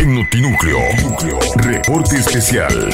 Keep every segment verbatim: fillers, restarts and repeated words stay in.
Notinúcleo. Reporte especial.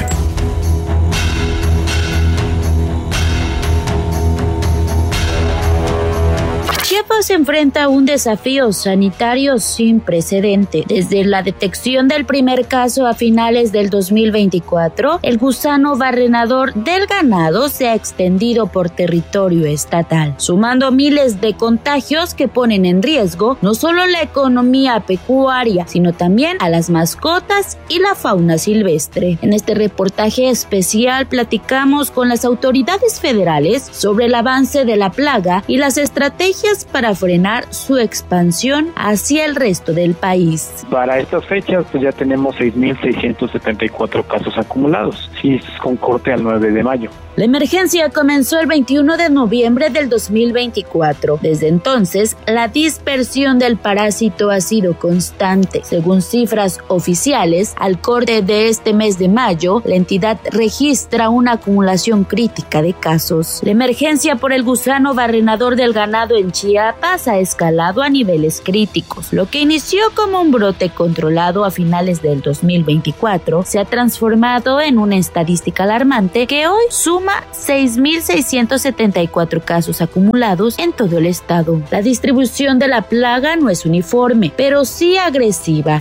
Chiapas enfrenta un desafío sanitario sin precedente. Desde la detección del primer caso a finales del dos mil veinticuatro, el gusano barrenador del ganado se ha extendido por territorio estatal, sumando miles de contagios que ponen en riesgo no solo la economía pecuaria, sino también a las mascotas y la fauna silvestre. En este reportaje especial platicamos con las autoridades federales sobre el avance de la plaga y las estrategias para frenar su expansión hacia el resto del país. Para estas fechas pues ya tenemos seis mil seiscientos setenta y cuatro casos acumulados, sí, es con corte al nueve de mayo. La emergencia comenzó el veintiuno de noviembre del dos mil veinticuatro. Desde entonces, la dispersión del parásito ha sido constante. Según cifras oficiales, al corte de este mes de mayo, la entidad registra una acumulación crítica de casos. La emergencia por el gusano barrenador del ganado en Chiapas ha escalado a niveles críticos. Lo que inició como un brote controlado a finales del dos mil veinticuatro se ha transformado en una estadística alarmante que hoy suma seis mil seiscientos setenta y cuatro casos acumulados en todo el estado. La distribución de la plaga no es uniforme, pero sí agresiva.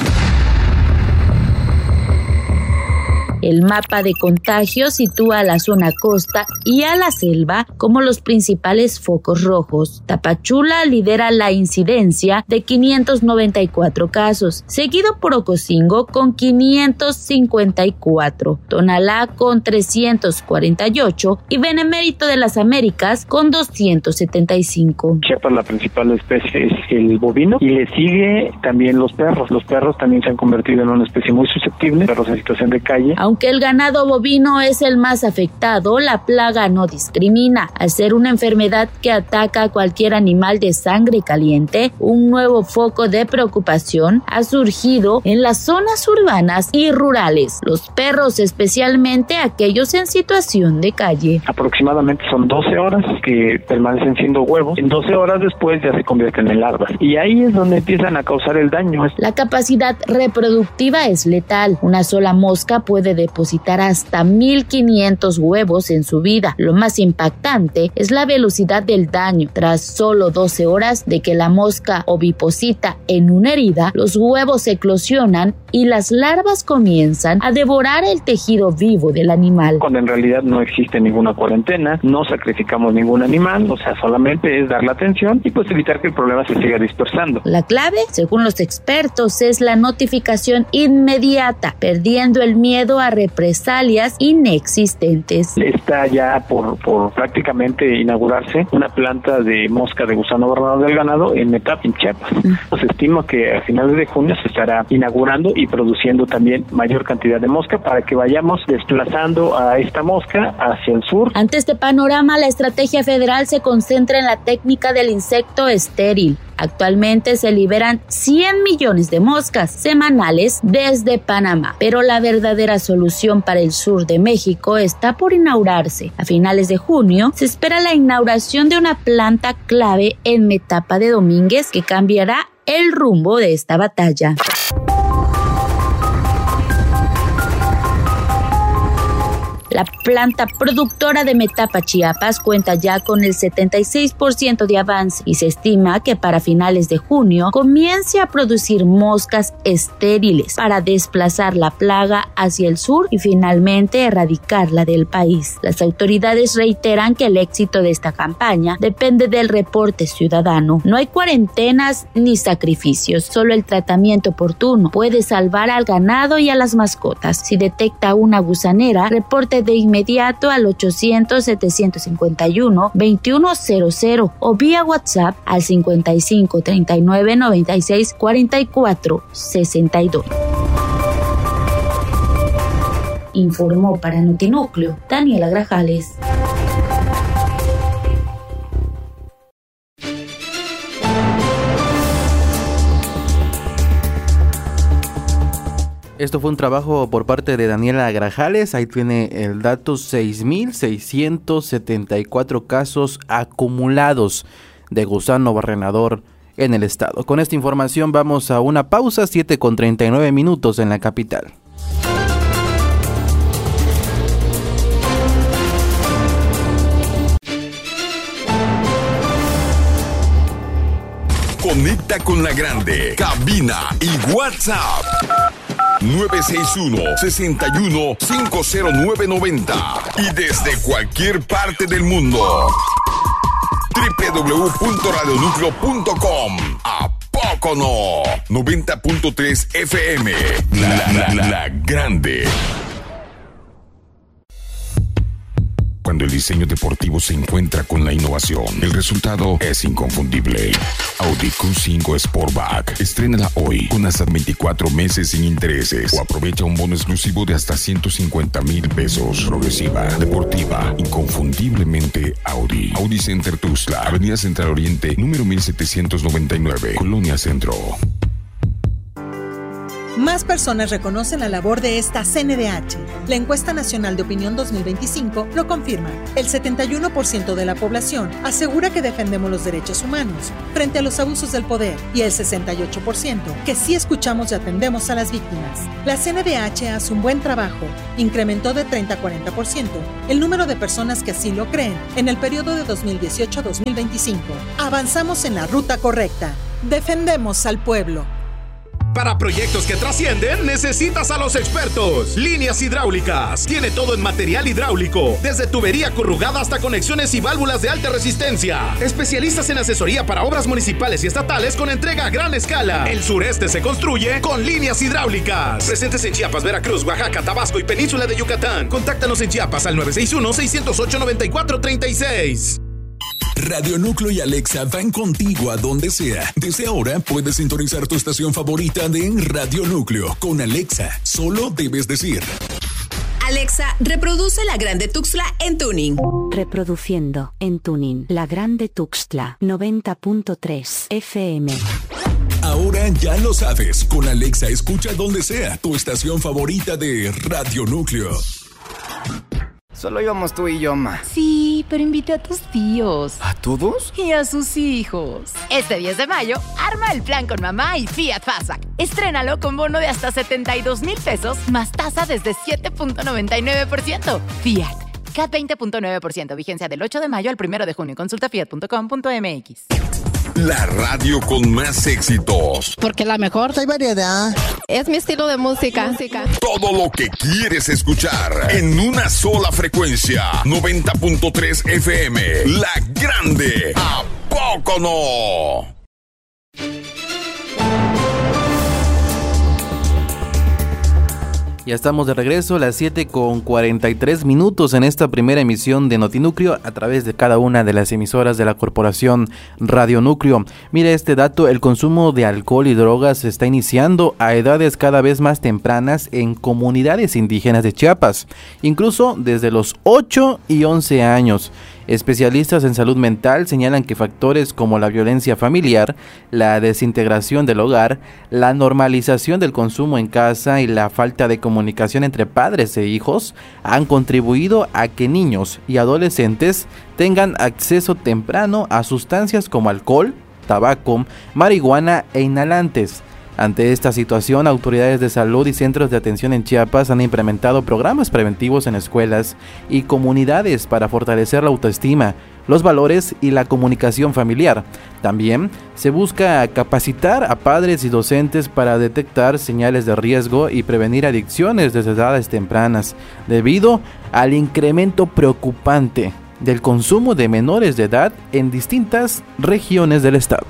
El mapa de contagio sitúa a la zona costa y a la selva como los principales focos rojos. Tapachula lidera la incidencia de quinientos noventa y cuatro casos, seguido por Ocosingo con quinientos cincuenta y cuatro, Tonalá con trescientos cuarenta y ocho y Benemérito de las Américas con doscientos setenta y cinco. Chiapas, la principal especie es el bovino y le sigue también los perros. Los perros también se han convertido en una especie muy susceptible, perros en situación de calle. Aunque el ganado bovino es el más afectado, la plaga no discrimina. Al ser una enfermedad que ataca a cualquier animal de sangre caliente, un nuevo foco de preocupación ha surgido en las zonas urbanas y rurales. Los perros, especialmente aquellos en situación de calle. Aproximadamente son doce horas que permanecen siendo huevos. En doce horas después ya se convierten en larvas. Y ahí es donde empiezan a causar el daño. La capacidad reproductiva es letal. Una sola mosca puede depositar hasta mil quinientos huevos en su vida. Lo más impactante es la velocidad del daño. Tras solo doce horas de que la mosca oviposita en una herida, los huevos eclosionan y las larvas comienzan a devorar el tejido vivo del animal. Cuando en realidad no existe ninguna cuarentena, no sacrificamos ningún animal, o sea, solamente es dar la atención y pues evitar que el problema se siga dispersando. La clave, según los expertos, es la notificación inmediata, perdiendo el miedo a represalias inexistentes. Está ya por, por prácticamente inaugurarse una planta de mosca de gusano barrenador del ganado en Metap, en Chiapas. Mm. Se estima que a finales de junio se estará inaugurando y produciendo también mayor cantidad de mosca para que vayamos desplazando a esta mosca hacia el sur. Ante este panorama, la estrategia federal se concentra en la técnica del insecto estéril. Actualmente se liberan cien millones de moscas semanales desde Panamá, pero la verdadera solución para el sur de México está por inaugurarse. A finales de junio se espera la inauguración de una planta clave en Metapa de Domínguez que cambiará el rumbo de esta batalla. La planta productora de Metapa, Chiapas, cuenta ya con el setenta y seis por ciento de avance y se estima que para finales de junio comience a producir moscas estériles para desplazar la plaga hacia el sur y finalmente erradicarla del país. Las autoridades reiteran que el éxito de esta campaña depende del reporte ciudadano. No hay cuarentenas ni sacrificios, solo el tratamiento oportuno puede salvar al ganado y a las mascotas. Si detecta una gusanera, reporte de inmediato al ochocientos, setecientos cincuenta y uno, veintiuno cero cero o vía WhatsApp al cincuenta y cinco, treinta y nueve, noventa y seis, cuarenta y cuatro, sesenta y dos. Informó para Notinúcleo Daniela Grajales. Esto fue un trabajo por parte de Daniela Grajales. Ahí tiene el dato: seis mil seiscientos setenta y cuatro casos acumulados de gusano barrenador en el estado. Con esta información vamos a una pausa, siete con treinta y nueve minutos en la capital. Conecta con la grande, cabina y WhatsApp. nueve seis uno, seis uno, cinco cero nueve nueve cero. Y desde cualquier parte del mundo. doble u doble u doble u punto radio núcleo punto com. ¿A poco no? noventa punto tres F M. La, la, la, la grande. Cuando el diseño deportivo se encuentra con la innovación, el resultado es inconfundible. Audi Q cinco Sportback. Estrénala hoy con hasta veinticuatro meses sin intereses o aprovecha un bono exclusivo de hasta ciento cincuenta mil pesos. Progresiva, deportiva, inconfundiblemente Audi. Audi Center Tuxtla, Avenida Central Oriente, número mil setecientos noventa y nueve, Colonia Centro. Más personas reconocen la labor de esta C N D H. La encuesta nacional de opinión dos mil veinticinco lo confirma. El setenta y uno por ciento de la población asegura que defendemos los derechos humanos frente a los abusos del poder y el sesenta y ocho por ciento que sí escuchamos y atendemos a las víctimas. La C N D H hace un buen trabajo. Incrementó de treinta a cuarenta por ciento el número de personas que así lo creen en el periodo de dos mil dieciocho a dos mil veinticinco. Avanzamos en la ruta correcta. Defendemos al pueblo. Para proyectos que trascienden, necesitas a los expertos. Líneas Hidráulicas. Tiene todo en material hidráulico, desde tubería corrugada hasta conexiones y válvulas de alta resistencia. Especialistas en asesoría para obras municipales y estatales con entrega a gran escala. El sureste se construye con Líneas Hidráulicas. Presentes en Chiapas, Veracruz, Oaxaca, Tabasco y Península de Yucatán. Contáctanos en Chiapas al nueve seis uno, seis cero ocho, nueve cuatro tres seis. Radio Núcleo y Alexa van contigo a donde sea. Desde ahora puedes sintonizar tu estación favorita de Radio Núcleo con Alexa. Solo debes decir: Alexa, reproduce La Grande Tuxtla en tuning. Reproduciendo en tuning La Grande Tuxtla noventa punto tres F M. Ahora ya lo sabes. Con Alexa escucha donde sea tu estación favorita de Radio Núcleo. Solo íbamos tú y yo, ma. Sí, pero invité a tus tíos. ¿A todos? Y a sus hijos. Este diez de mayo, arma el plan con mamá y Fiat Fastback. Estrénalo con bono de hasta setenta y dos mil pesos, más tasa desde siete punto noventa y nueve por ciento. Fiat, C A T veinte punto nueve por ciento. Vigencia del ocho de mayo al primero de junio. Consulta fiat punto com punto m x. La radio con más éxitos. Porque la mejor hay variedad. Es mi estilo de música. Todo lo que quieres escuchar en una sola frecuencia. noventa punto tres F M. La Grande. ¿A poco no? Ya estamos de regreso a las siete con cuarenta y tres minutos en esta primera emisión de Notinúcleo a través de cada una de las emisoras de la corporación Radio Núcleo. Mire este dato: el consumo de alcohol y drogas se está iniciando a edades cada vez más tempranas en comunidades indígenas de Chiapas, incluso desde los ocho y once años. Especialistas en salud mental señalan que factores como la violencia familiar, la desintegración del hogar, la normalización del consumo en casa y la falta de comunicación entre padres e hijos han contribuido a que niños y adolescentes tengan acceso temprano a sustancias como alcohol, tabaco, marihuana e inhalantes. Ante esta situación, autoridades de salud y centros de atención en Chiapas han implementado programas preventivos en escuelas y comunidades para fortalecer la autoestima, los valores y la comunicación familiar. También se busca capacitar a padres y docentes para detectar señales de riesgo y prevenir adicciones desde edades tempranas, debido al incremento preocupante del consumo de menores de edad en distintas regiones del estado.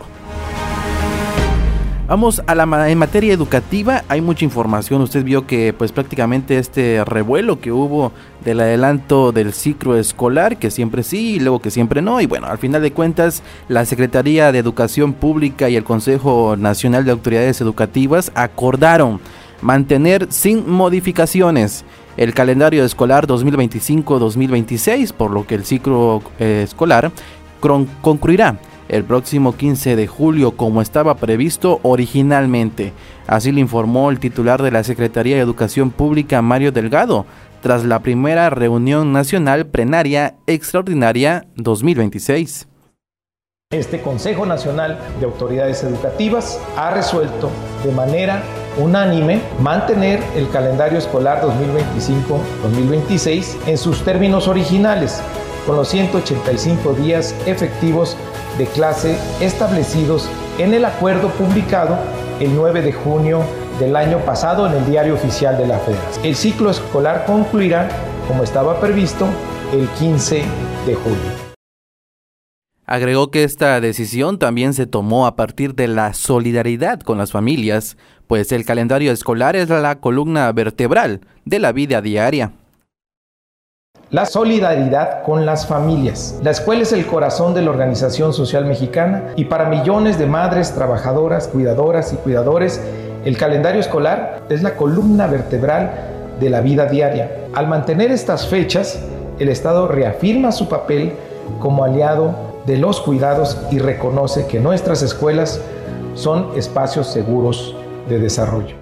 Vamos a la en materia educativa. Hay mucha información. Usted vio que pues prácticamente este revuelo que hubo del adelanto del ciclo escolar, que siempre sí y luego que siempre no, y bueno, al final de cuentas la Secretaría de Educación Pública y el Consejo Nacional de Autoridades Educativas acordaron mantener sin modificaciones el calendario escolar dos mil veinticinco dos mil veintiséis, por lo que el ciclo eh, escolar con, concluirá el próximo quince de julio como estaba previsto originalmente. Así lo informó el titular de la Secretaría de Educación Pública, Mario Delgado, tras la primera reunión nacional plenaria extraordinaria dos mil veintiséis. Este Consejo Nacional de Autoridades Educativas ha resuelto de manera unánime mantener el calendario escolar dos mil veinticinco dos mil veintiséis en sus términos originales, con los ciento ochenta y cinco días efectivos de clase establecidos en el acuerdo publicado el nueve de junio del año pasado en el Diario Oficial de la Federación. El ciclo escolar concluirá, como estaba previsto, el quince de julio. Agregó que esta decisión también se tomó a partir de la solidaridad con las familias, pues el calendario escolar es la columna vertebral de la vida diaria. La solidaridad con las familias. La escuela es el corazón de la organización social mexicana y para millones de madres, trabajadoras, cuidadoras y cuidadores, el calendario escolar es la columna vertebral de la vida diaria. Al mantener estas fechas, el Estado reafirma su papel como aliado de los cuidados y reconoce que nuestras escuelas son espacios seguros de desarrollo.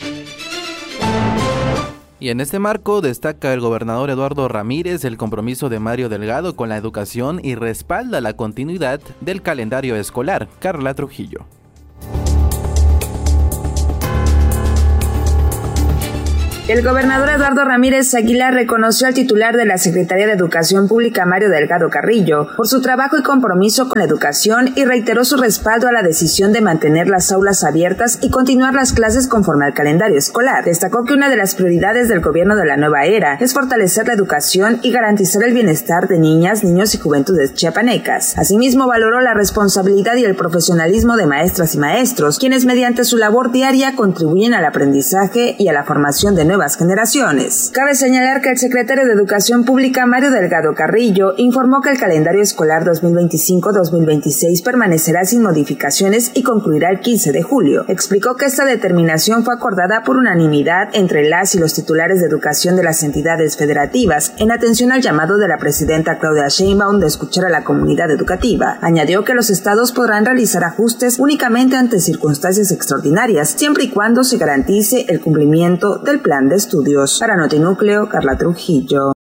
Y en este marco destaca el gobernador Eduardo Ramírez el compromiso de Mario Delgado con la educación y respalda la continuidad del calendario escolar. Carla Trujillo. El gobernador Eduardo Ramírez Aguilar reconoció al titular de la Secretaría de Educación Pública, Mario Delgado Carrillo, por su trabajo y compromiso con la educación y reiteró su respaldo a la decisión de mantener las aulas abiertas y continuar las clases conforme al calendario escolar. Destacó que una de las prioridades del gobierno de la nueva era es fortalecer la educación y garantizar el bienestar de niñas, niños y juventudes chiapanecas. Asimismo, valoró la responsabilidad y el profesionalismo de maestras y maestros, quienes mediante su labor diaria contribuyen al aprendizaje y a la formación de nuevas generaciones. Cabe señalar que el secretario de Educación Pública, Mario Delgado Carrillo, informó que el calendario escolar dos mil veinticinco dos mil veintiséis permanecerá sin modificaciones y concluirá el quince de julio. Explicó que esta determinación fue acordada por unanimidad entre las y los titulares de educación de las entidades federativas, en atención al llamado de la presidenta Claudia Sheinbaum de escuchar a la comunidad educativa. Añadió que los estados podrán realizar ajustes únicamente ante circunstancias extraordinarias, siempre y cuando se garantice el cumplimiento del plan de estudios. Para Notinúcleo, Carla Trujillo.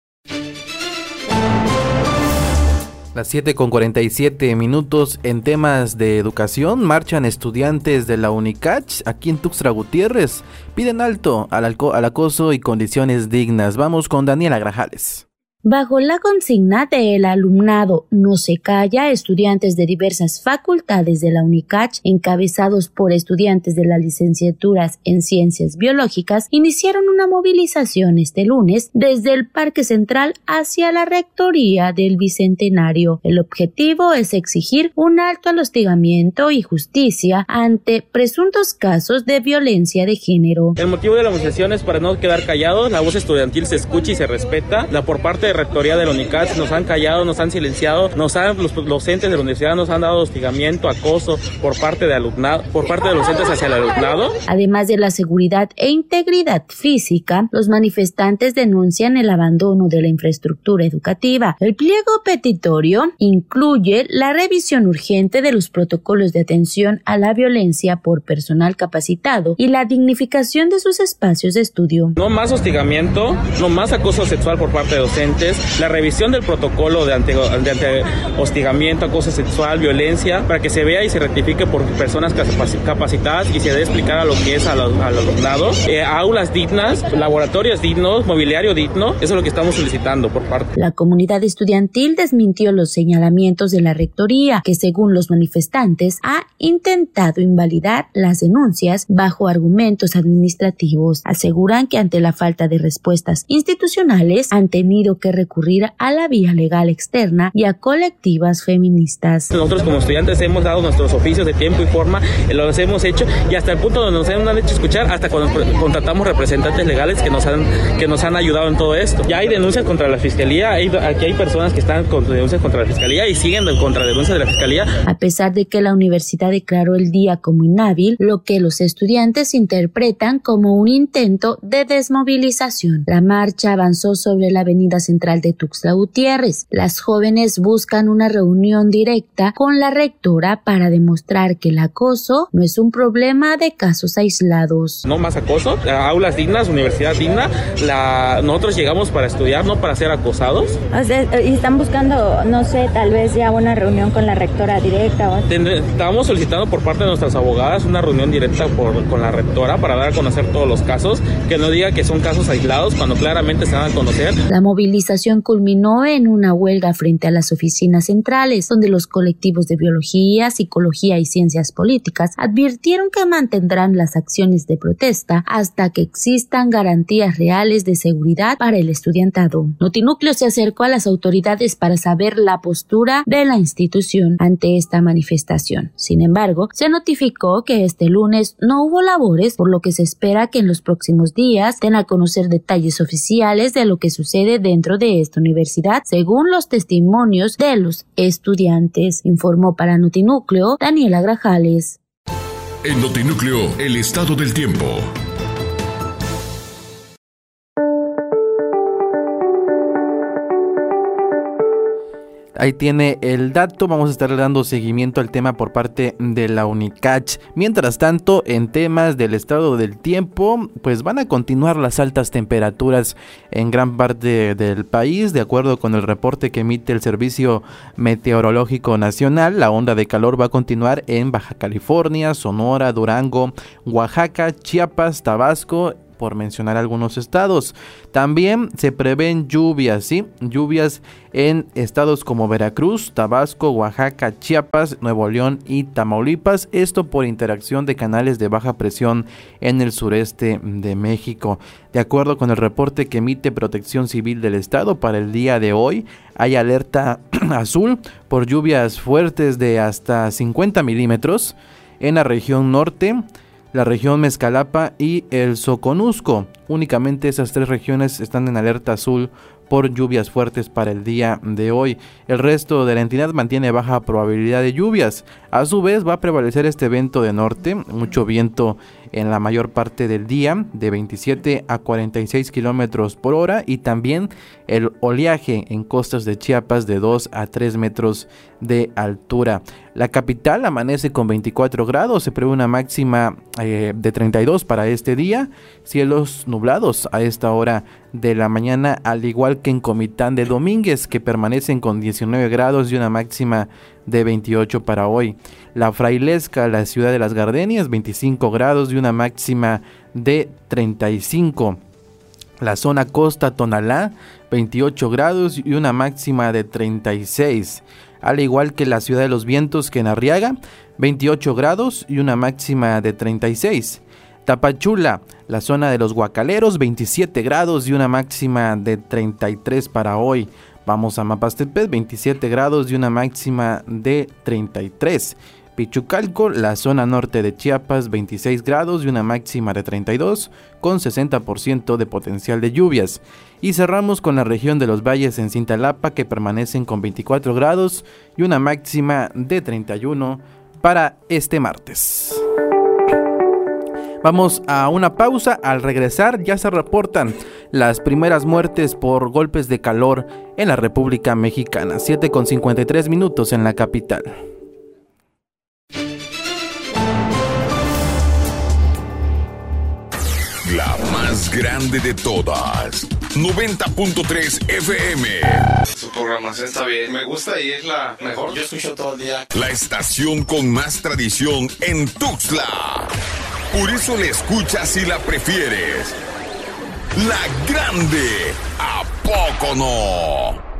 Las siete con cuarenta y siete minutos. En temas de educación, marchan estudiantes de la UNICACH aquí en Tuxtla Gutiérrez. Piden alto al, alco- al acoso y condiciones dignas. Vamos con Daniela Grajales. Bajo la consigna de El alumnado no se calla, estudiantes de diversas facultades de la UNICACH, encabezados por estudiantes de las licenciaturas en Ciencias Biológicas, iniciaron una movilización este lunes desde el Parque Central hacia la Rectoría del Bicentenario. El objetivo es exigir un alto al hostigamiento y justicia ante presuntos casos de violencia de género. El motivo de la movilización es para no quedar callados, la voz estudiantil se escucha y se respeta. La por parte de Rectoría de la UNICACH nos han callado, nos han silenciado, nos han, los docentes de la universidad nos han dado hostigamiento, acoso por parte de alumnado, por parte de los docentes hacia el alumnado. Además de la seguridad e integridad física, los manifestantes denuncian el abandono de la infraestructura educativa. El pliego petitorio incluye la revisión urgente de los protocolos de atención a la violencia por personal capacitado y la dignificación de sus espacios de estudio. No más hostigamiento, no más acoso sexual por parte de docentes, la revisión del protocolo de ante, de ante hostigamiento, acoso sexual, violencia, para que se vea y se rectifique por personas capacitadas y se dé explicar a lo que es al, al alumnado. Eh, aulas dignas, laboratorios dignos, mobiliario digno, eso es lo que estamos solicitando por parte. La comunidad estudiantil desmintió los señalamientos de la rectoría, que según los manifestantes ha intentado invalidar las denuncias bajo argumentos administrativos. Aseguran que ante la falta de respuestas institucionales han tenido que recurrir a la vía legal externa y a colectivas feministas. Nosotros como estudiantes hemos dado nuestros oficios de tiempo y forma, los hemos hecho y hasta el punto donde nos han hecho escuchar, hasta cuando contratamos representantes legales que nos han que nos han ayudado en todo esto. Ya hay denuncias contra la fiscalía, hay, aquí hay personas que están con denuncias contra la fiscalía y siguen contra denuncias de la fiscalía. A pesar de que la universidad declaró el día como inhábil, lo que los estudiantes interpretan como un intento de desmovilización. La marcha avanzó sobre la avenida Central Central de Tuxtla Gutiérrez. Las jóvenes buscan una reunión directa con la rectora para demostrar que el acoso no es un problema de casos aislados. No más acoso, aulas dignas, universidad digna. La, nosotros llegamos para estudiar, no para ser acosados. O sea, y están buscando, no sé, tal vez ya una reunión con la rectora directa. ¿O? Estábamos solicitando por parte de nuestras abogadas una reunión directa por, con la rectora para dar a conocer todos los casos, que no diga que son casos aislados cuando claramente se van a conocer. La movilización culminó en una huelga frente a las oficinas centrales, donde los colectivos de biología, psicología y ciencias políticas advirtieron que mantendrán las acciones de protesta hasta que existan garantías reales de seguridad para el estudiantado. Notinúcleo se acercó a las autoridades para saber la postura de la institución ante esta manifestación. Sin embargo, se notificó que este lunes no hubo labores, por lo que se espera que en los próximos días den a conocer detalles oficiales de lo que sucede dentro de esta universidad, según los testimonios de los estudiantes, informó para Notinúcleo Daniela Grajales. En Notinúcleo, el estado del tiempo. Ahí tiene el dato, vamos a estar dando seguimiento al tema por parte de la UNICACH. Mientras tanto, en temas del estado del tiempo, pues van a continuar las altas temperaturas en gran parte del país. De acuerdo con el reporte que emite el Servicio Meteorológico Nacional, la onda de calor va a continuar en Baja California, Sonora, Durango, Oaxaca, Chiapas, Tabasco, por mencionar algunos estados. También se prevén lluvias, ¿sí? Lluvias en estados como Veracruz, Tabasco, Oaxaca, Chiapas, Nuevo León y Tamaulipas. Esto por interacción de canales de baja presión en el sureste de México. De acuerdo con el reporte que emite Protección Civil del Estado, para el día de hoy hay alerta azul por lluvias fuertes de hasta cincuenta milímetros en la región norte, la región Mezcalapa y el Soconusco. Únicamente esas tres regiones están en alerta azul por lluvias fuertes para el día de hoy. El resto de la entidad mantiene baja probabilidad de lluvias. A su vez va a prevalecer este evento de norte, mucho viento en la mayor parte del día, de veintisiete a cuarenta y seis kilómetros por hora, y también el oleaje en costas de Chiapas de dos a tres metros de altura. La capital amanece con veinticuatro grados, se prevé una máxima eh, de treinta y dos para este día, cielos nublados a esta hora de la mañana, al igual que en Comitán de Domínguez, que permanecen con diecinueve grados y una máxima de veintiocho para hoy. La Frailesca, la ciudad de las Gardenias, veinticinco grados y una máxima de treinta y cinco. La zona costa Tonalá, veintiocho grados y una máxima de treinta y seis. Al igual que la ciudad de los vientos, que en Arriaga, veintiocho grados y una máxima de treinta y seis. Tapachula, la zona de los Guacaleros, veintisiete grados y una máxima de treinta y tres para hoy. Vamos a Mapastepec, veintisiete grados y una máxima de treinta y tres. Pichucalco, la zona norte de Chiapas, veintiséis grados y una máxima de treinta y dos, con sesenta por ciento de potencial de lluvias. Y cerramos con la región de los valles en Cintalapa, que permanecen con veinticuatro grados y una máxima de treinta y uno para este martes. Vamos a una pausa. Al regresar ya se reportan las primeras muertes por golpes de calor en la República Mexicana. siete con cincuenta y tres minutos en la capital. La más grande de todas. noventa punto tres F M. Su programación está bien, me gusta y es la mejor. Yo escucho todo el día. La estación con más tradición en Tuxtla. Por eso la escuchas y la prefieres. La grande. ¿A poco no?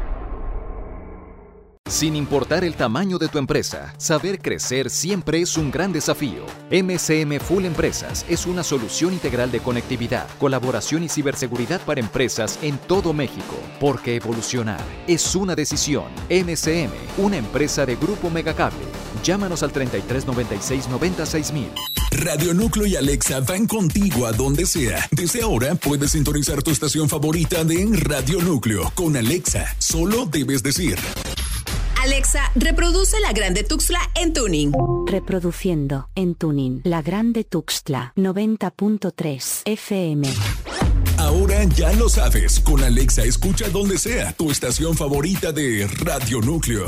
Sin importar el tamaño de tu empresa, saber crecer siempre es un gran desafío. M C M Full Empresas es una solución integral de conectividad, colaboración y ciberseguridad para empresas en todo México. Porque evolucionar es una decisión. M C M, una empresa de Grupo Megacable. Llámanos al treinta y tres noventa y seis noventa y seis mil. Radio Núcleo y Alexa van contigo a donde sea. Desde ahora puedes sintonizar tu estación favorita de Radio Núcleo. Con Alexa, solo debes decir: Alexa, reproduce La Grande Tuxtla en tuning. Reproduciendo en tuning La Grande Tuxtla noventa punto tres F M. Ahora ya lo sabes, con Alexa escucha donde sea tu estación favorita de Radio Núcleo.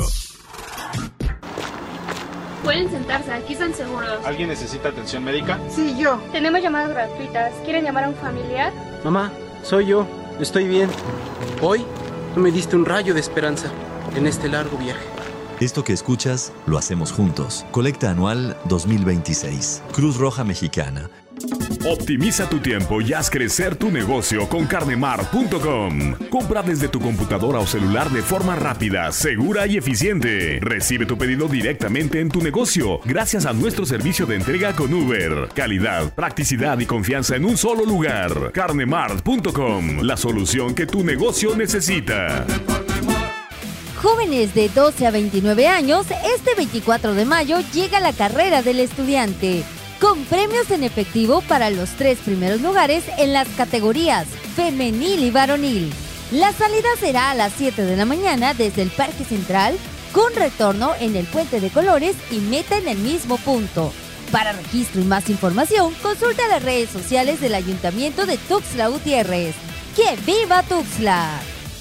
Pueden sentarse, aquí están seguros. ¿Alguien necesita atención médica? Sí, yo. Tenemos llamadas gratuitas. ¿Quieren llamar a un familiar? Mamá, soy yo. Estoy bien. Hoy tú me diste un rayo de esperanza en este largo viaje. Esto que escuchas, lo hacemos juntos. Colecta anual dos mil veintiséis. Cruz Roja Mexicana. Optimiza tu tiempo y haz crecer tu negocio con carnemart punto com. Compra desde tu computadora o celular de forma rápida, segura y eficiente. Recibe tu pedido directamente en tu negocio gracias a nuestro servicio de entrega con Uber. Calidad, practicidad y confianza en un solo lugar. carnemart punto com, la solución que tu negocio necesita. Jóvenes de doce a veintinueve años, este veinticuatro de mayo llega la carrera del estudiante, con premios en efectivo para los tres primeros lugares en las categorías femenil y varonil. La salida será a las siete de la mañana desde el Parque Central, con retorno en el Puente de Colores y meta en el mismo punto. Para registro y más información, consulta las redes sociales del Ayuntamiento de Tuxtla Gutiérrez. ¡Que viva Tuxtla!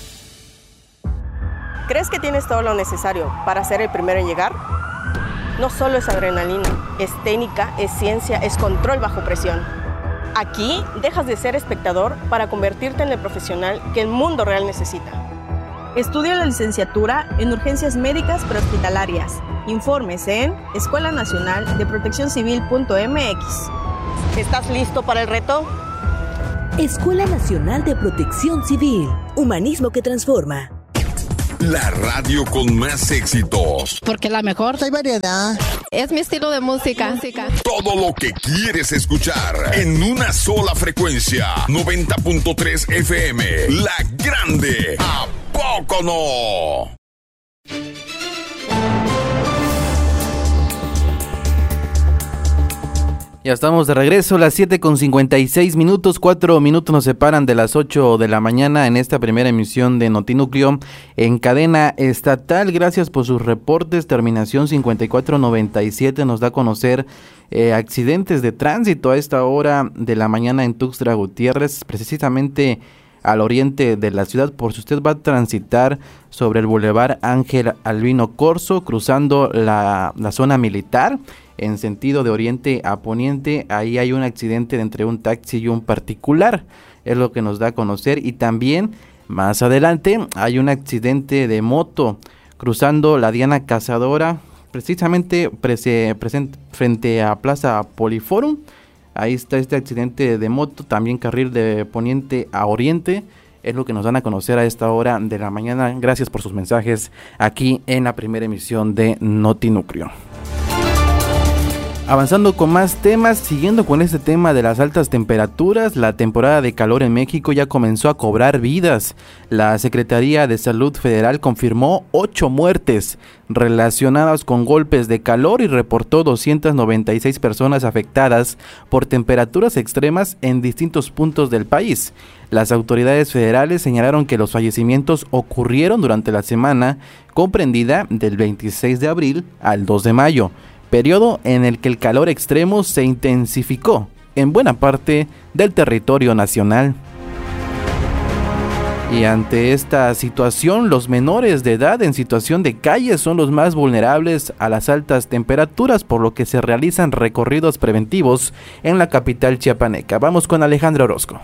¿Crees que tienes todo lo necesario para ser el primero en llegar? No solo es adrenalina, es técnica, es ciencia, es control bajo presión. Aquí dejas de ser espectador para convertirte en el profesional que el mundo real necesita. Estudia la licenciatura en urgencias médicas prehospitalarias. Informes en escuela nacional de protección civil punto m x. ¿Estás listo para el reto? Escuela Nacional de Protección Civil. Humanismo que transforma. La radio con más éxitos. Porque la mejor. Hay variedad. Es mi estilo de música. música. Todo lo que quieres escuchar en una sola frecuencia. noventa punto tres F M. La Grande. ¿A poco no? Ya estamos de regreso, las siete con cincuenta y seis minutos, cuatro minutos nos separan de las ocho de la mañana en esta primera emisión de Notinúcleo en cadena estatal. Gracias por sus reportes. Terminación cincuenta y cuatro noventa y siete nos da a conocer eh, accidentes de tránsito a esta hora de la mañana en Tuxtla Gutiérrez, precisamente al oriente de la ciudad, por si usted va a transitar sobre el Boulevard Ángel Albino Corzo, cruzando la, la zona militar, en sentido de oriente a poniente. Ahí hay un accidente entre un taxi y un particular, es lo que nos da a conocer. Y también más adelante hay un accidente de moto cruzando la Diana Cazadora, precisamente prese, present, frente a Plaza Poliforum. Ahí está este accidente de moto, también carril de poniente a oriente, es lo que nos dan a conocer a esta hora de la mañana. Gracias por sus mensajes aquí en la primera emisión de Notinúcleo. Avanzando con más temas, siguiendo con este tema de las altas temperaturas, la temporada de calor en México ya comenzó a cobrar vidas. La Secretaría de Salud Federal confirmó ocho muertes relacionadas con golpes de calor y reportó doscientas noventa y seis personas afectadas por temperaturas extremas en distintos puntos del país. Las autoridades federales señalaron que los fallecimientos ocurrieron durante la semana comprendida del veintiséis de abril al dos de mayo. Periodo en el que el calor extremo se intensificó en buena parte del territorio nacional. Y ante esta situación, los menores de edad en situación de calle son los más vulnerables a las altas temperaturas, por lo que se realizan recorridos preventivos en la capital chiapaneca. Vamos con Alejandro Orozco.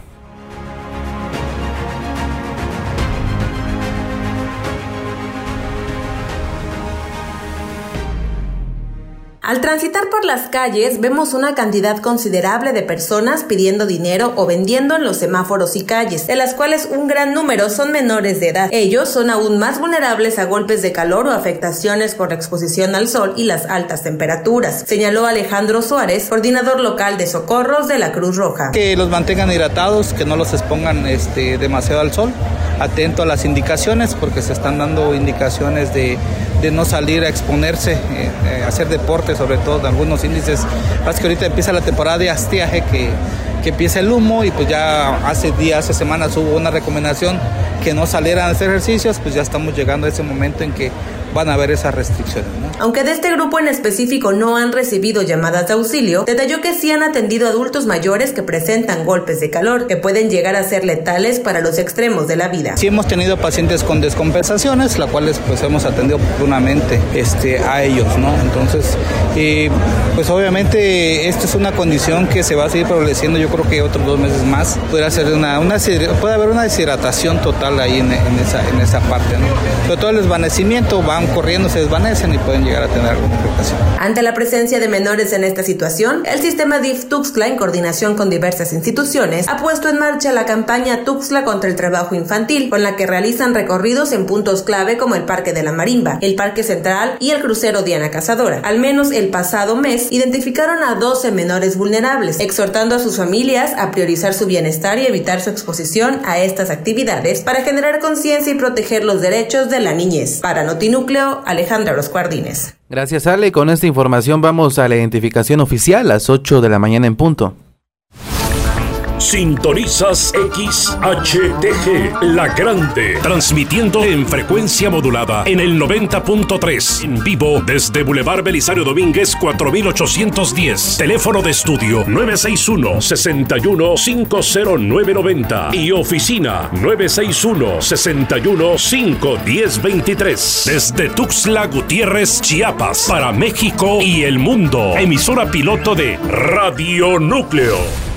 Al transitar por las calles vemos una cantidad considerable de personas pidiendo dinero o vendiendo en los semáforos y calles, de las cuales un gran número son menores de edad. Ellos son aún más vulnerables a golpes de calor o afectaciones por la exposición al sol y las altas temperaturas, señaló Alejandro Suárez, coordinador local de socorros de la Cruz Roja. Que los mantengan hidratados, que no los expongan este, demasiado al sol, atento a las indicaciones, porque se están dando indicaciones de, de no salir a exponerse, eh, eh, hacer deporte, sobre todo de algunos índices. Pasa que ahorita empieza la temporada de estiaje, que, que empieza el humo, y pues ya hace días, hace semanas hubo una recomendación que no salieran a hacer ejercicios. Pues ya estamos llegando a ese momento en que van a haber esas restricciones, ¿no? Aunque de este grupo en específico no han recibido llamadas de auxilio, detalló que sí han atendido a adultos mayores que presentan golpes de calor, que pueden llegar a ser letales para los extremos de la vida. Sí hemos tenido pacientes con descompensaciones, las cuales pues hemos atendido oportunamente este, a ellos, ¿no? Entonces, eh, pues obviamente esta es una condición que se va a seguir progresando, yo creo que otros dos meses más. Podría ser una, una puede haber una deshidratación total ahí en, en, esa, en esa parte, ¿no? Pero todo el desvanecimiento, van corriendo, se desvanecen y pueden llegar a tener alguna afectación. Ante la presencia de menores en esta situación, el sistema D I F Tuxtla, en coordinación con diversas instituciones, ha puesto en marcha la campaña Tuxtla contra el trabajo infantil, con la que realizan recorridos en puntos clave como el Parque de la Marimba, el Parque Central y el crucero Diana Cazadora. Al menos el pasado mes identificaron a doce menores vulnerables, exhortando a sus familias a priorizar su bienestar y evitar su exposición a estas actividades para generar conciencia y proteger los derechos de la niñez. Para Notinúcleo, Alejandra Orozco-Ardínez. Gracias, Ale. Con esta información vamos a la identificación oficial a las ocho de la mañana en punto. Sintonizas X H T G, La Grande, transmitiendo en frecuencia modulada en el noventa punto tres, en vivo desde Boulevard Belisario Domínguez cuatro mil ochocientos diez, teléfono de estudio nueve seis uno, seis uno cinco cero nueve nueve cero y oficina nueve seis uno, seis uno cinco uno cero dos tres, desde Tuxtla Gutiérrez, Chiapas, para México y el mundo, emisora piloto de Radio Núcleo.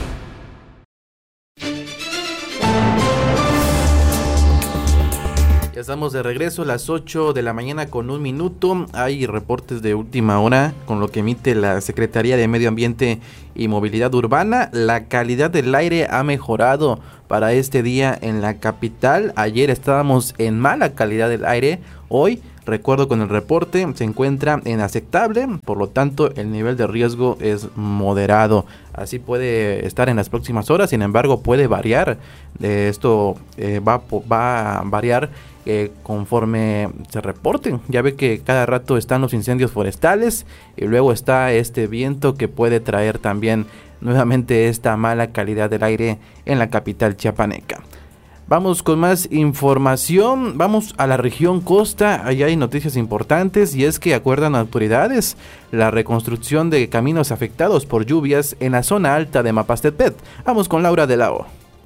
Estamos de regreso a las ocho de la mañana con un minuto. Hay reportes de última hora con lo que emite la Secretaría de Medio Ambiente y Movilidad Urbana. La calidad del aire ha mejorado para este día en la capital. Ayer estábamos en mala calidad del aire. Hoy, recuerdo con el reporte, se encuentra en aceptable. Por lo tanto, el nivel de riesgo es moderado. Así puede estar en las próximas horas. Sin embargo, puede variar. Eh, esto eh, va, va a variar Eh, conforme se reporten. Ya ve que cada rato están los incendios forestales y luego está este viento que puede traer también nuevamente esta mala calidad del aire en la capital chiapaneca. Vamos con más información, vamos a la región costa. Allá hay noticias importantes y es que acuerdan autoridades la reconstrucción de caminos afectados por lluvias en la zona alta de Mapastepet. Vamos con Laura de la O.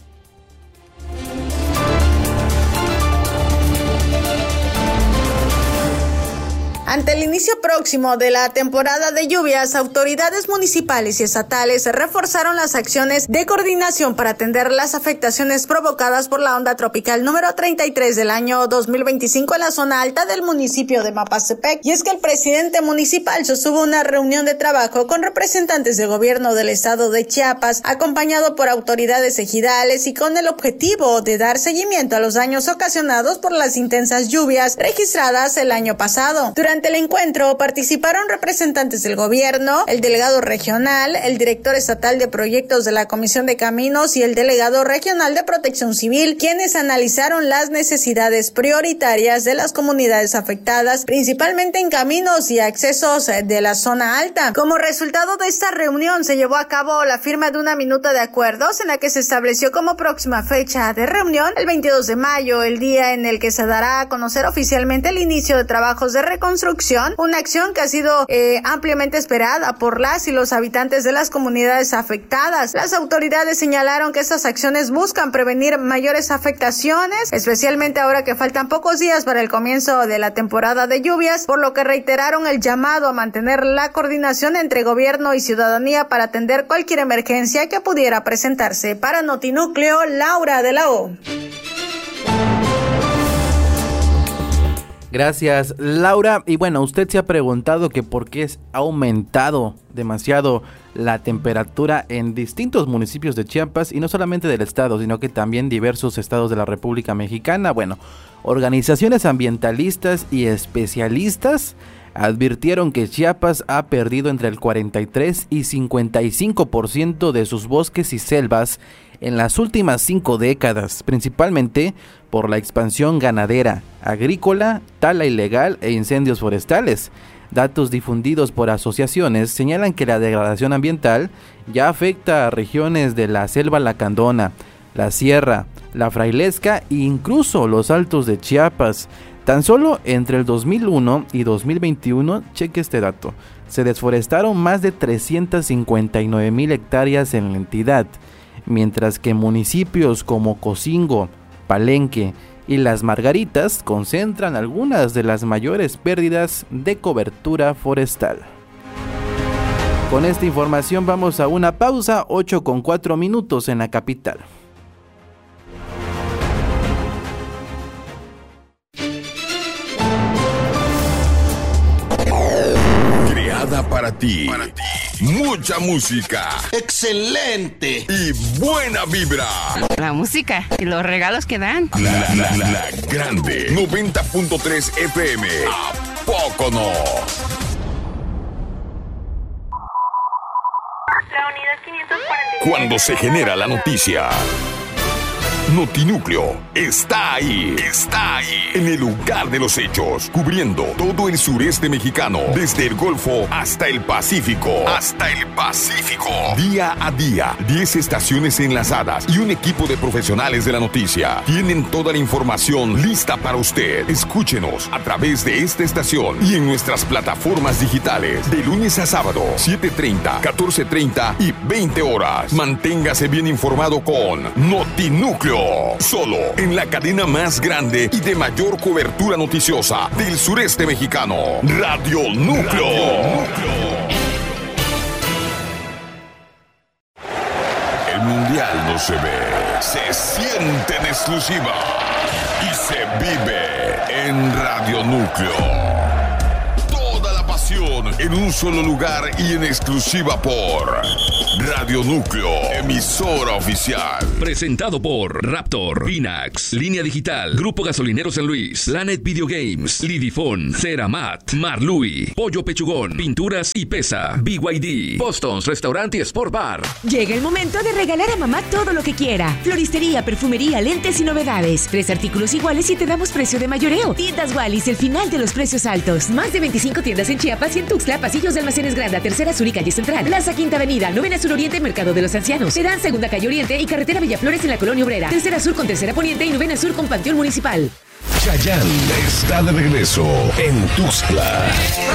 Ante el inicio próximo de la temporada de lluvias, autoridades municipales y estatales reforzaron las acciones de coordinación para atender las afectaciones provocadas por la onda tropical número treinta y tres del año dos mil veinticinco en la zona alta del municipio de Mapastepec. Y es que el presidente municipal sostuvo una reunión de trabajo con representantes del gobierno del estado de Chiapas, acompañado por autoridades ejidales y con el objetivo de dar seguimiento a los daños ocasionados por las intensas lluvias registradas el año pasado. Durante el encuentro participaron representantes del gobierno, el delegado regional, el director estatal de proyectos de la Comisión de Caminos y el delegado regional de Protección Civil, quienes analizaron las necesidades prioritarias de las comunidades afectadas, principalmente en caminos y accesos de la zona alta. Como resultado de esta reunión se llevó a cabo la firma de una minuta de acuerdos en la que se estableció como próxima fecha de reunión el veintidós de mayo, el día en el que se dará a conocer oficialmente el inicio de trabajos de reconstrucción, una acción que ha sido eh, ampliamente esperada por las y los habitantes de las comunidades afectadas. Las autoridades señalaron que estas acciones buscan prevenir mayores afectaciones, especialmente ahora que faltan pocos días para el comienzo de la temporada de lluvias, por lo que reiteraron el llamado a mantener la coordinación entre gobierno y ciudadanía para atender cualquier emergencia que pudiera presentarse. Para Notinúcleo, Laura de la O. Gracias, Laura. Y bueno, usted se ha preguntado que por qué ha aumentado demasiado la temperatura en distintos municipios de Chiapas, y no solamente del estado, sino que también diversos estados de la República Mexicana. Bueno, organizaciones ambientalistas y especialistas advirtieron que Chiapas ha perdido entre el cuarenta y tres y cincuenta y cinco por ciento de sus bosques y selvas en las últimas cinco décadas, principalmente por la expansión ganadera, agrícola, tala ilegal e incendios forestales. Datos difundidos por asociaciones señalan que la degradación ambiental ya afecta a regiones de la selva lacandona, la sierra, la frailesca e incluso los altos de Chiapas. Tan solo entre el dos mil uno y dos mil veintiuno, cheque este dato, se desforestaron más de trescientas cincuenta y nueve mil hectáreas en la entidad, mientras que municipios como Cocingo, Palenque y Las Margaritas concentran algunas de las mayores pérdidas de cobertura forestal. Con esta información vamos a una pausa, ocho con cuatro minutos en la capital. Creada para ti. Para ti. Mucha música. ¡Excelente! Y buena vibra. La música y los regalos que dan. La, la, la, la grande. noventa punto tres F M. ¿A poco no? Cuando se genera la noticia, Notinúcleo está ahí, está ahí, en el lugar de los hechos, cubriendo todo el sureste mexicano, desde el Golfo hasta el Pacífico, hasta el Pacífico. Día a día, diez estaciones enlazadas y un equipo de profesionales de la noticia tienen toda la información lista para usted. Escúchenos a través de esta estación y en nuestras plataformas digitales, de lunes a sábado, siete treinta, catorce treinta y veinte horas. Manténgase bien informado con Notinúcleo. Solo en la cadena más grande y de mayor cobertura noticiosa del sureste mexicano, Radio Núcleo. Radio Núcleo. El mundial no se ve, se siente en exclusiva y se vive en Radio Núcleo. Toda la pasión en un solo lugar y en exclusiva por Radio Núcleo, emisora oficial. Presentado por Raptor, Pinax, Línea Digital, Grupo Gasolinero San Luis, Planet Video Games, Lidifón, Ceramat, Marlui, Pollo Pechugón, Pinturas y Pesa, B Y D, Boston's Restaurante y Sport Bar. Llega el momento de regalar a mamá todo lo que quiera. Floristería, perfumería, lentes y novedades. Tres artículos iguales y te damos precio de mayoreo. Tiendas Wallis, el final de los precios altos. Más de veinticinco tiendas en Chiapas y en Tuxtla, pasillos de Almacenes Granda, Tercera Sur y Calle Central. Plaza Quinta Avenida, Novena Sur Oriente, Mercado de los Ancianos. Terán, Segunda Calle Oriente y Carretera Villaflores en la Colonia Obrera. Tercera Sur con Tercera Poniente y Novena Sur con Panteón Municipal. Chayanne está de regreso en Tuxtla.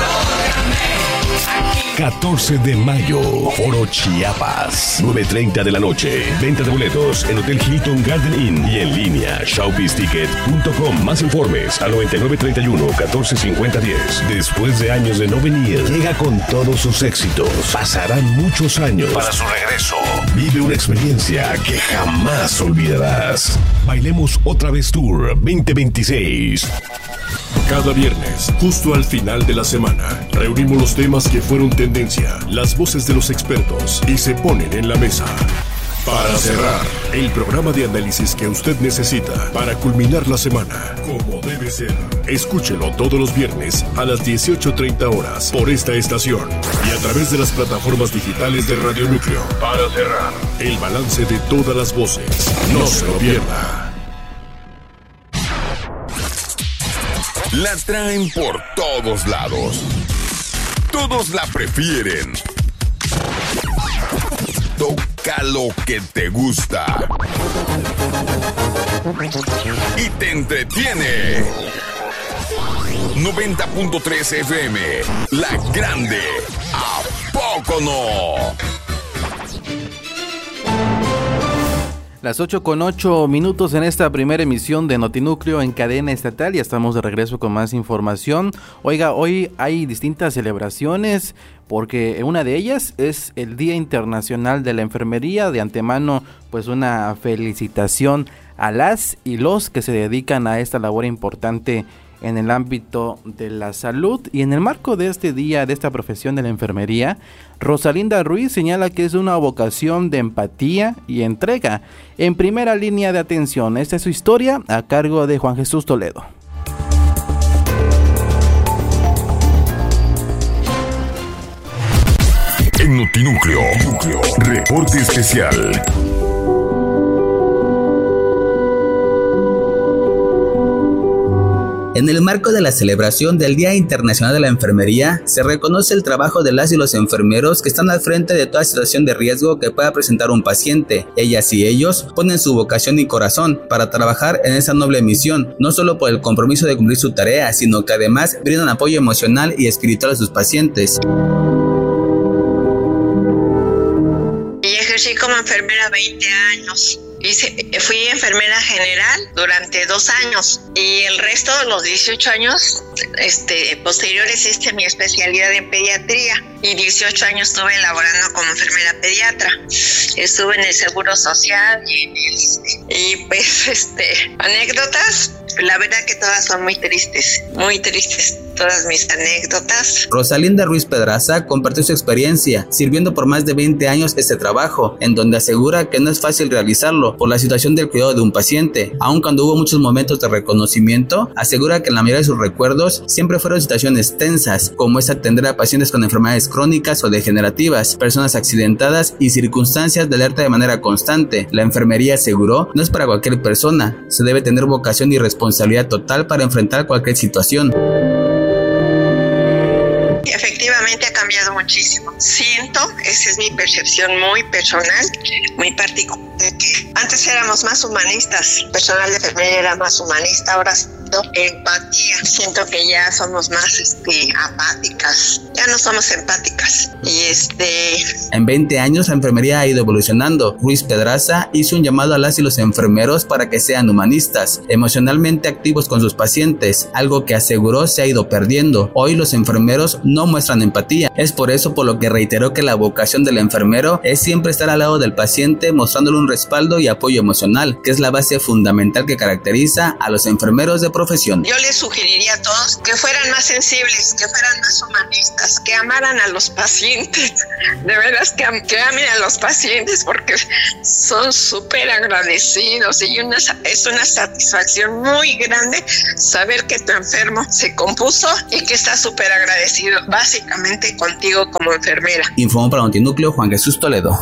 catorce de mayo, Foro Chiapas, nueve treinta de la noche. Venta de boletos en Hotel Hilton Garden Inn y en línea showbiz ticket punto com. Más informes al noventa y nueve treinta y uno catorce cincuenta diez. Después de años de no venir, llega con todos sus éxitos. Pasarán muchos años para su regreso. Vive una experiencia que jamás olvidarás. Bailemos otra vez Tour veinte veintiséis. Cada viernes, justo al final de la semana, reunimos los temas que fueron tendencia, las voces de los expertos y se ponen en la mesa. Para cerrar, el programa de análisis que usted necesita para culminar la semana, como debe ser. Escúchelo todos los viernes a las dieciocho treinta horas por esta estación y a través de las plataformas digitales de Radio Núcleo. Para cerrar, el balance de todas las voces. No se lo pierda. La traen por todos lados. Todos la prefieren. Toca lo que te gusta. Y te entretiene. noventa punto tres F M. La grande. ¿A poco no? Las ocho con ocho minutos en esta primera emisión de Notinúcleo en cadena estatal. Ya estamos de regreso con más información. Oiga, hoy hay distintas celebraciones porque una de ellas es el Día Internacional de la Enfermería. De antemano, pues una felicitación a las y los que se dedican a esta labor importante en el ámbito de la salud. Y en el marco de este día, de esta profesión de la enfermería, Rosalinda Ruiz señala que es una vocación de empatía y entrega en primera línea de atención. Esta es su historia a cargo de Juan Jesús Toledo. En Notinúcleo, reporte especial. En el marco de la celebración del Día Internacional de la Enfermería, se reconoce el trabajo de las y los enfermeros que están al frente de toda situación de riesgo que pueda presentar un paciente. Ellas y ellos ponen su vocación y corazón para trabajar en esa noble misión, no solo por el compromiso de cumplir su tarea, sino que además brindan apoyo emocional y espiritual a sus pacientes. Y ejercí como enfermera veinte años. Hice, fui enfermera general durante dos años y el resto de los dieciocho años este, posteriores hice mi especialidad en pediatría y dieciocho años estuve laborando como enfermera pediatra. Estuve en el Seguro Social y, en el, y pues este anécdotas, la verdad que todas son muy tristes, muy tristes. Todas mis anécdotas. Rosalinda Ruiz Pedraza compartió su experiencia sirviendo por más de veinte años este trabajo, en donde asegura que no es fácil realizarlo por la situación del cuidado de un paciente. Aun cuando hubo muchos momentos de reconocimiento, asegura que en la mayoría de sus recuerdos siempre fueron situaciones tensas, como es atender a pacientes con enfermedades crónicas o degenerativas, personas accidentadas y circunstancias de alerta de manera constante. La enfermería, aseguró, no es para cualquier persona, se debe tener vocación y responsabilidad total para enfrentar cualquier situación. Efectivamente ha cambiado muchísimo. Siento, esa es mi percepción muy personal, muy particular, que antes éramos más humanistas, el personal de enfermería era más humanista, ahora siento empatía, siento que ya somos más este, apáticas, ya no somos empáticas. Y este... En veinte años la enfermería ha ido evolucionando. Ruiz Pedraza hizo un llamado a las y los enfermeros para que sean humanistas, emocionalmente activos con sus pacientes, algo que aseguró se ha ido perdiendo. Hoy los enfermeros no muestran empatía. Es por eso por lo que reiteró que la vocación del enfermero es siempre estar al lado del paciente, mostrándole un respaldo y apoyo emocional, que es la base fundamental que caracteriza a los enfermeros de profesión. Yo les sugeriría a todos que fueran más sensibles, que fueran más humanistas, que amaran a los pacientes, de veras que, que amen a los pacientes porque son súper agradecidos y una, es una satisfacción muy grande saber que tu enfermo se compuso y que está súper agradecido básicamente contigo como enfermera. Informó para Notinúcleo Juan Jesús Toledo.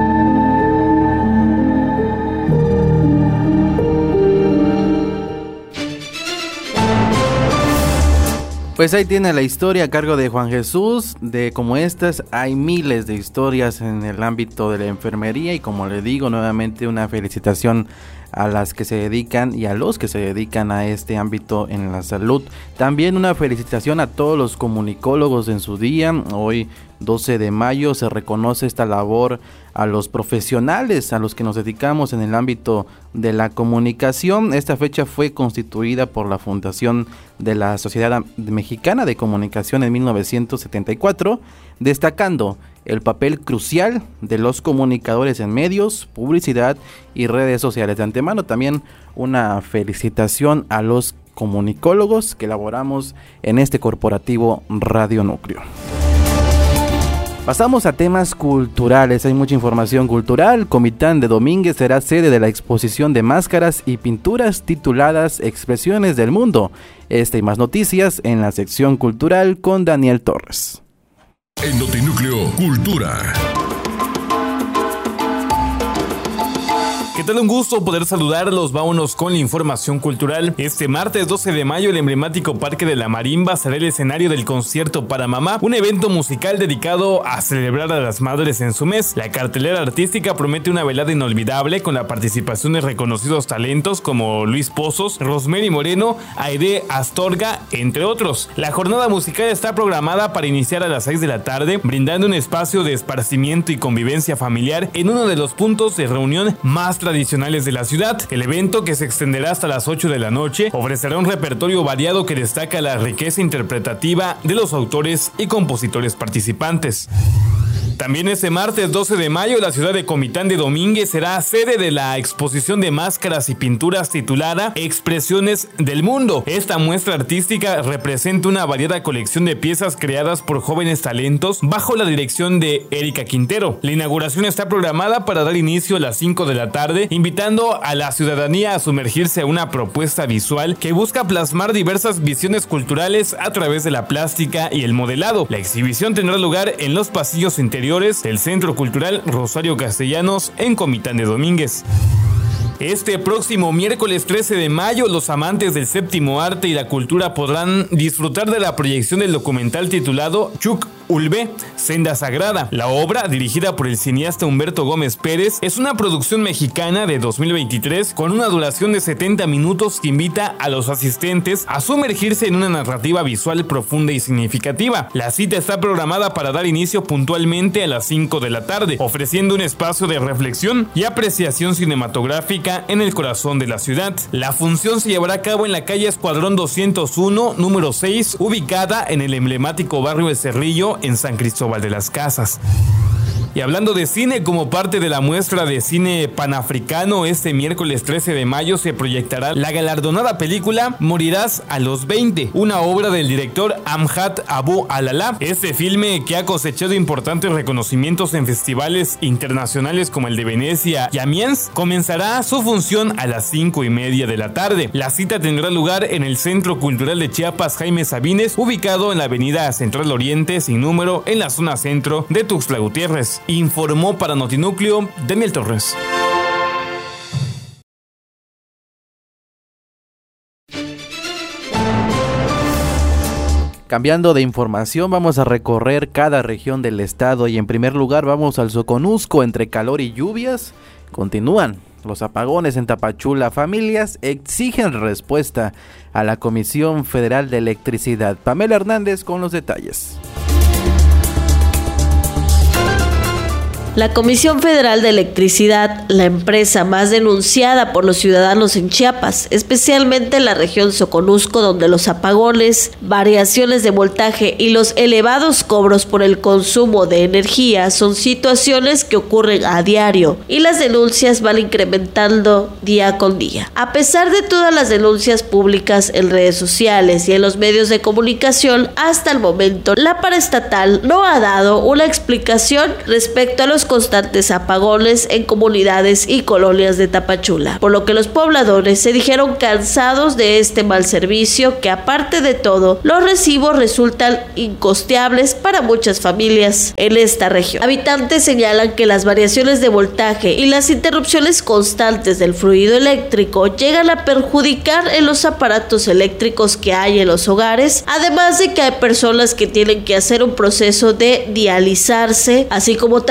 Pues ahí tiene la historia a cargo de Juan Jesús. De como estas hay miles de historias en el ámbito de la enfermería y como le digo nuevamente una felicitación a las que se dedican y a los que se dedican a este ámbito en la salud. También una felicitación a todos los comunicólogos en su día. Hoy doce de mayo se reconoce esta labor a los profesionales, a los que nos dedicamos en el ámbito de la comunicación. Esta fecha fue constituida por la Fundación de la Sociedad Mexicana de Comunicación en mil novecientos setenta y cuatro, destacando el papel crucial de los comunicadores en medios, publicidad y redes sociales. De antemano también una felicitación a los comunicólogos que elaboramos en este corporativo Radio Núcleo. Pasamos a temas culturales, hay mucha información cultural. Comitán de Domínguez será sede de la exposición de máscaras y pinturas tituladas Expresiones del Mundo. Esta y más noticias en la sección cultural con Daniel Torres. En Notinúcleo Cultura. ¿Qué tal? Un gusto poder saludarlos. Vámonos con la información cultural. Este martes doce de mayo, el emblemático Parque de la Marimba será el escenario del concierto para mamá, un evento musical dedicado a celebrar a las madres en su mes. La cartelera artística promete una velada inolvidable con la participación de reconocidos talentos como Luis Pozos, Rosemary Moreno, Aide Astorga, entre otros. La jornada musical está programada para iniciar a las seis de la tarde, brindando un espacio de esparcimiento y convivencia familiar en uno de los puntos de reunión más tradicionales de la ciudad. El evento, que se extenderá hasta las ocho de la noche, ofrecerá un repertorio variado que destaca la riqueza interpretativa de los autores y compositores participantes. También este martes doce de mayo, la ciudad de Comitán de Domínguez será sede de la exposición de máscaras y pinturas titulada Expresiones del Mundo. Esta muestra artística representa una variada colección de piezas creadas por jóvenes talentos bajo la dirección de Erika Quintero. La inauguración está programada para dar inicio a las cinco de la tarde, invitando a la ciudadanía a sumergirse a una propuesta visual que busca plasmar diversas visiones culturales a través de la plástica y el modelado. La exhibición tendrá lugar en los pasillos interiores del Centro Cultural Rosario Castellanos en Comitán de Domínguez. Este próximo miércoles trece de mayo, los amantes del séptimo arte y la cultura podrán disfrutar de la proyección del documental titulado Chuk Ulbe, Senda Sagrada. La obra, dirigida por el cineasta Humberto Gómez Pérez, es una producción mexicana de dos mil veintitrés con una duración de setenta minutos que invita a los asistentes a sumergirse en una narrativa visual profunda y significativa. La cita está programada para dar inicio puntualmente a las cinco de la tarde, ofreciendo un espacio de reflexión y apreciación cinematográfica en el corazón de la ciudad. La función se llevará a cabo en la calle Escuadrón doscientos uno, número seis, ubicada en el emblemático barrio de Cerrillo, en San Cristóbal de las Casas. Y hablando de cine, como parte de la muestra de cine panafricano, este miércoles trece de mayo se proyectará la galardonada película Morirás a los veinte, una obra del director Amjad Abu Alala. Este filme, que ha cosechado importantes reconocimientos en festivales internacionales como el de Venecia y Amiens, comenzará su función a las cinco y media de la tarde. La cita tendrá lugar en el Centro Cultural de Chiapas Jaime Sabines, ubicado en la avenida Central Oriente sin número, en la zona centro de Tuxtla Gutiérrez. Informó para Notinúcleo Daniel Torres. Cambiando de información, vamos a recorrer cada región del estado y en primer lugar vamos al Soconusco. Entre calor y lluvias continúan los apagones en Tapachula. Familias exigen respuesta a la Comisión Federal de Electricidad. Pamela Hernández con los detalles. La Comisión Federal de Electricidad, la empresa más denunciada por los ciudadanos en Chiapas, especialmente en la región Soconusco, donde los apagones, variaciones de voltaje y los elevados cobros por el consumo de energía son situaciones que ocurren a diario y las denuncias van incrementando día con día. A pesar de todas las denuncias públicas en redes sociales y en los medios de comunicación, hasta el momento la paraestatal no ha dado una explicación respecto a los constantes apagones en comunidades y colonias de Tapachula, por lo que los pobladores se dijeron cansados de este mal servicio que, aparte de todo, los recibos resultan incosteables para muchas familias en esta región. Habitantes señalan que las variaciones de voltaje y las interrupciones constantes del fluido eléctrico llegan a perjudicar en los aparatos eléctricos que hay en los hogares, además de que hay personas que tienen que hacer un proceso de dializarse, así como también